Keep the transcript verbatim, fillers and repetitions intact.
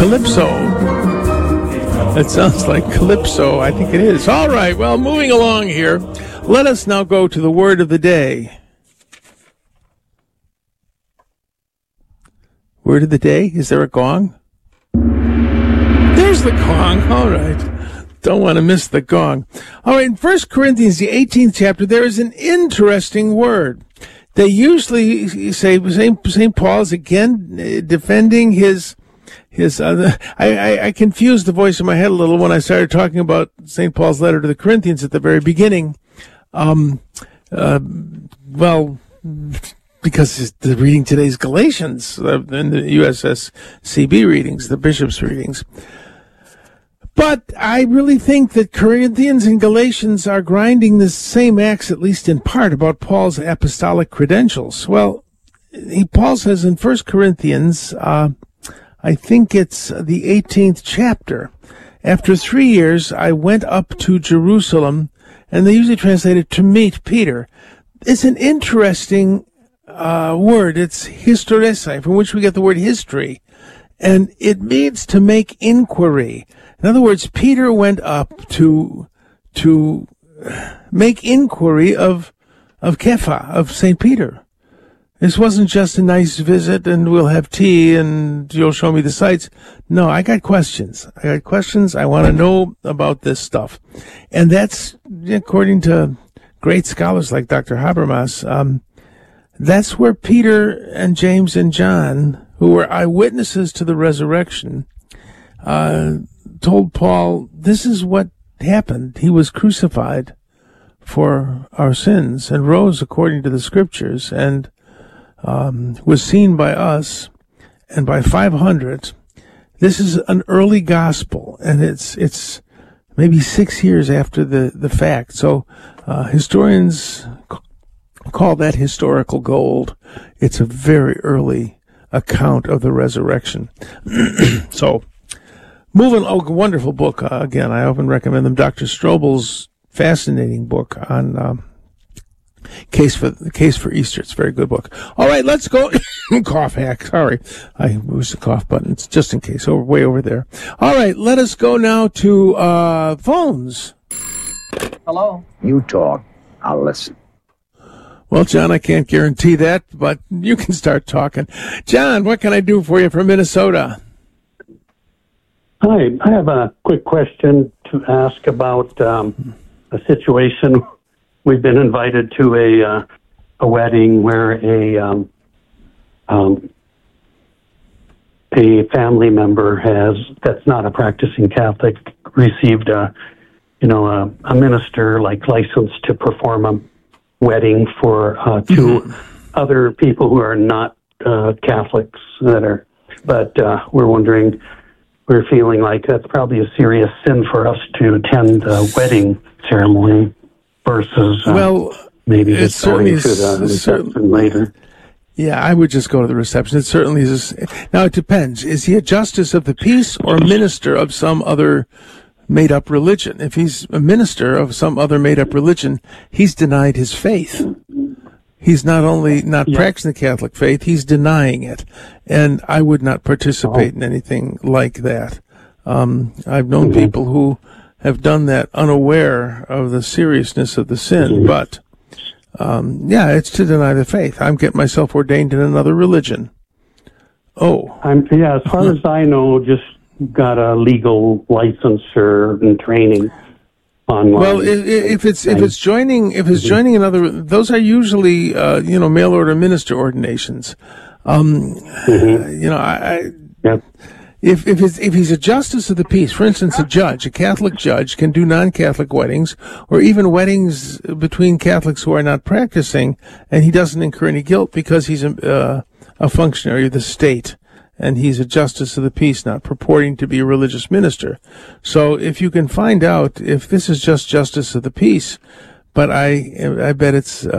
Calypso. It sounds like Calypso. I think it is. All right. Well, moving along here, let us now go to the word of the day. Word of the day? Is there a gong? There's the gong. All right. Don't want to miss the gong. All right. In First Corinthians, the eighteenth chapter, there is an interesting word. They usually say Saint Paul is again defending his his. Uh, I, I I confused the voice in my head a little when I started talking about Saint Paul's letter to the Corinthians at the very beginning. Um, uh, well, because the reading today is Galatians uh, and the U S S C B readings, the bishop's readings. But I really think that Corinthians and Galatians are grinding the same axe, at least in part, about Paul's apostolic credentials. Well, he, Paul says in First Corinthians, uh, I think it's the eighteenth chapter, after three years I went up to Jerusalem, and they usually translate it to meet Peter. It's an interesting uh, word. It's historisai, from which we get the word history, and it means to make inquiry. In other words, Peter went up to to make inquiry of of Kepha, of Saint Peter. This wasn't just a nice visit and we'll have tea and you'll show me the sights. No, I got questions. I got questions. I want to know about this stuff. And that's, according to great scholars like Doctor Habermas, um, that's where Peter and James and John, who were eyewitnesses to the resurrection, uh, told Paul, this is what happened. He was crucified for our sins and rose according to the scriptures and um, was seen by us and by five hundred. This is an early gospel, and it's it's maybe six years after the, the fact. So uh, historians call that historical gold. It's a very early account of the resurrection. So, moving, oh, wonderful book. Uh, again, I often recommend them. Doctor Strobel's fascinating book on um, case for case for Easter. It's a very good book. All right, let's go. Cough hack. Sorry, I moved the cough button. It's just in case. Over way over there. All right, let us go now to uh, phones. Hello. You talk. I'll listen. Well, John, I can't guarantee that, but you can start talking. John, what can I do for you from Minnesota? Hi, I have a quick question to ask about um, a situation. We've been invited to a uh, a wedding where a um, um, a family member has that's not a practicing Catholic received a you know a, a minister like license to perform a wedding for uh, two mm-hmm. other people who are not uh, Catholics that are, but uh, we're wondering. We're feeling like that's probably a serious sin for us to attend a wedding ceremony versus uh, well, maybe just going to the reception later. Yeah, I would just go to the reception. It certainly is. A, now, it depends. Is he a justice of the peace or minister of some other made-up religion? If he's a minister of some other made-up religion, he's denied his faith. He's not only not yeah. practicing the Catholic faith, he's denying it. And I would not participate oh. in anything like that. Um, I've known mm-hmm. people who have done that unaware of the seriousness of the sin. Mm-hmm. But, um, yeah, it's to deny the faith. I'm getting myself ordained in another religion. Oh. I'm, yeah, as far as I know, just got a legal licensure and training. Online. Well, if, if it's if it's joining if it's joining another, those are usually uh, you know mail order minister ordinations. Um, mm-hmm. You know, I, I yep. if if it's, if he's a justice of the peace, for instance, a judge, a Catholic judge can do non-Catholic weddings or even weddings between Catholics who are not practicing, and he doesn't incur any guilt because he's a uh, a functionary of the state. And he's a justice of the peace, not purporting to be a religious minister. So if you can find out if this is just justice of the peace, but I I bet it's uh,